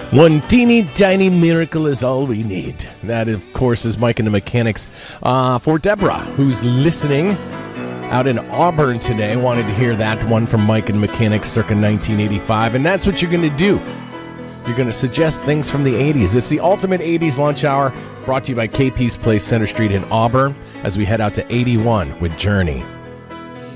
One teeny tiny miracle is all we need. That, of course, is Mike and the Mechanics. For Deborah, who's listening out in Auburn today, wanted to hear that one from Mike and the Mechanics circa 1985. And that's what you're going to do. You're going to suggest things from the 80s. It's the ultimate 80s lunch hour, brought to you by KP's Place, Center Street in Auburn, as we head out to 81 with Journey.